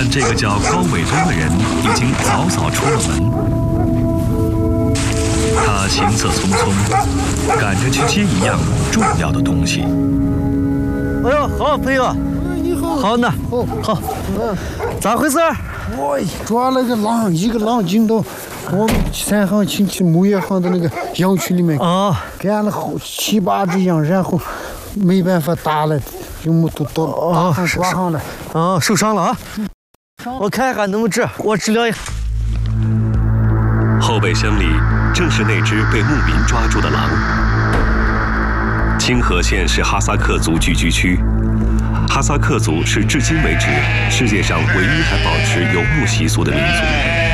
但这个叫高伟东的人已经早早出了门。他行色匆匆，赶着去接一样重要的东西。 哎呦，好朋友， 你好， 好呢，好，咋回事？ 我抓了个狼，一个狼进到我们三行亲戚牧业行的那个羊群里面，干了7、8只羊，然后没办法打了，就没都到大行抓上了。 受伤了啊！我看看能不能治，我治疗一下。 后备箱里正是那只被牧民抓住的狼。清河县是哈萨克族聚居区，哈萨克族是至今为止世界上唯一还保持游牧习俗的民族。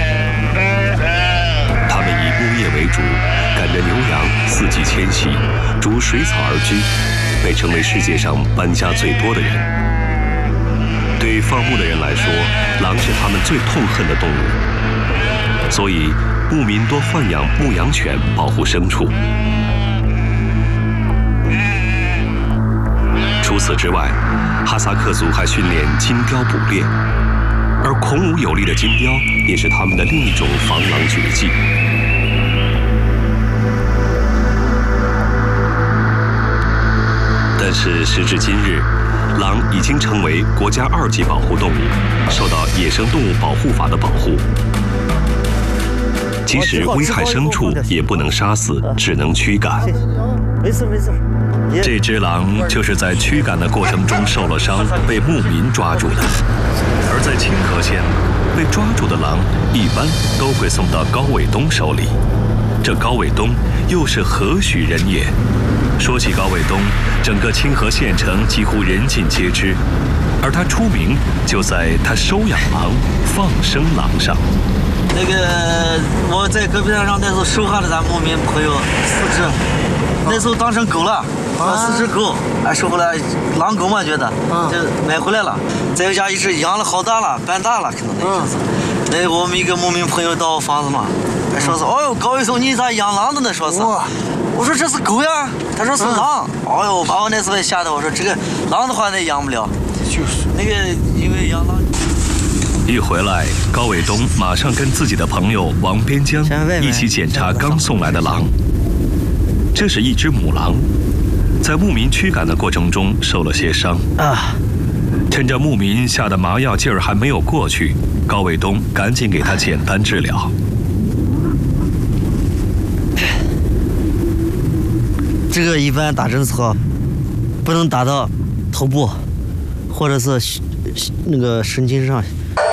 他们以牧业为主，赶着牛羊四季迁徙，逐水草而居，被称为世界上搬家最多的人。对放牧的人来说，狼是他们最痛恨的动物，所以牧民多豢养牧羊犬保护牲畜。除此之外，哈萨克族还训练金雕捕猎，而孔武有力的金雕也是他们的另一种防狼绝技。但是时至今日，狼已经成为国家2级保护动物，受到《野生动物保护法》的保护。即使危害牲畜，也不能杀死，只能驱赶。 没事。 这只狼就是在驱赶的过程中受了伤，被牧民抓住的。而在清河县，被抓住的狼一般都会送到高伟东手里。这高伟东又是何许人也？说起高伟东，整个清河县城几乎人尽皆知，而他出名就在他收养狼、放生狼上。 那个我在戈壁滩上那时候收下了咱牧民朋友4只，那时候当成狗了，4只狗，收回来狼狗嘛，觉得就买回来了。再有家一只养了好大了，半大了，可能那意思。那我们一个牧民朋友到我房子嘛，还说是，哦呦，高伟松你咋养狼的呢？说是，我说这是狗呀，他说是狼。哦呦，把我那时候也吓得，我说这个狼的话那养不了，就是那个因为养狼。 一回来，高伟东马上跟自己的朋友王边江一起检查刚送来的狼。这是一只母狼，在牧民驱赶的过程中受了些伤趁着牧民下的麻药劲儿还没有过去，高伟东赶紧给他简单治疗。 这个一般打针的时候不能打到头部，或者是那个神经上。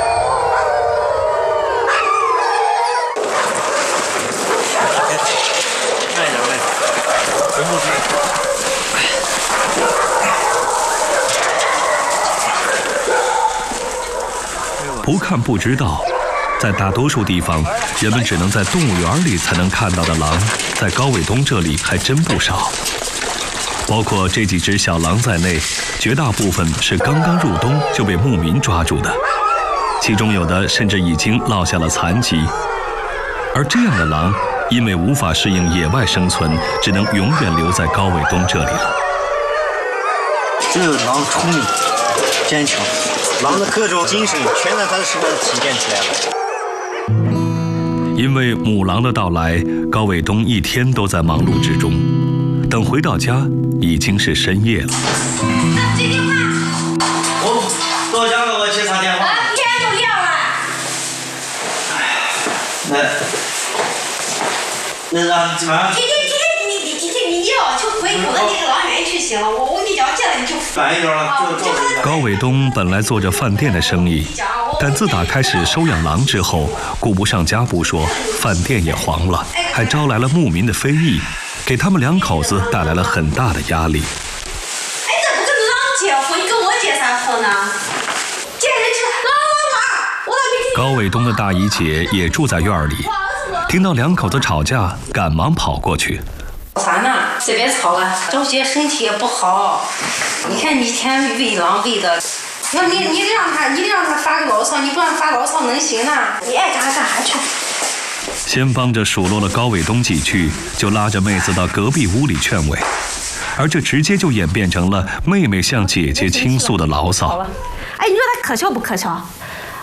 不看不知道，在大多数地方，人们只能在动物园里才能看到的狼，在高伟东这里还真不少。包括这几只小狼在内，绝大部分是刚刚入冬就被牧民抓住的，其中有的甚至已经落下了残疾。而这样的狼，因为无法适应野外生存，只能永远留在高伟东这里了。 这个狼聪明、坚强。 狼的各种精神全在他的身上体现出来了。 因为母狼的到来，高伟东一天都在忙碌之中。等回到家，已经是深夜了。 接电话。 我到家了，我去打电话。 天都亮了。 那让今晚。 你要就回头的那个狼园去行了，我跟你讲，进来你就晚一点了，就高伟东本来做着饭店的生意，但自打开始收养狼之后，顾不上家不说，饭店也黄了，还招来了牧民的非议，给他们2口子带来了很大的压力。 哎，这不跟狼结婚，你跟我结啥婚呢？见人去狼，我咋没听？ 高伟东的大姨姐也住在院里，听到2口子吵架，赶忙跑过去。 啥呢？这边吵了，周姐身体也不好，你看你一天喂狼喂的，要你得让他发个牢骚，你不让发牢骚能行啊？你爱干啥去？ 先帮着数落了高伟东几句，就拉着妹子到隔壁屋里劝慰，而这直接就演变成了妹妹向姐姐倾诉的牢骚。 哎，你说他可笑不可笑？